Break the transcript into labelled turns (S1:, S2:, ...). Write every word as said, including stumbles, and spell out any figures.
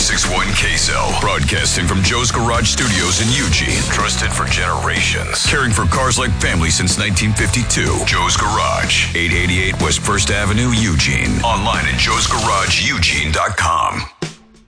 S1: sixty-one K S L. Broadcasting from Joe's Garage Studios in Eugene. Trusted for generations. Caring for cars like family since nineteen fifty-two. Joe's Garage. eight eighty-eight West First Avenue, Eugene. Online at joes garage eugene dot com.